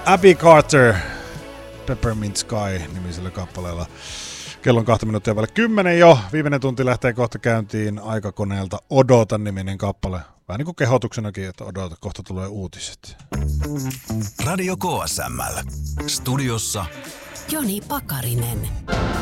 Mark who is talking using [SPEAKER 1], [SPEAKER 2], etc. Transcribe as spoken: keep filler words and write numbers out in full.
[SPEAKER 1] Abby Carter, Peppermint Sky nimisellä kappaleella. Kello on kahta minuuttia vaille kymmenen jo. Viimeinen tunti lähtee kohta käyntiin aikakoneelta Odota niminen kappale. Vähän niin kuin kehotuksenakin, että odota, kohta tulee uutiset.
[SPEAKER 2] Radio K S M L. Studiossa
[SPEAKER 3] Joni Pakarinen.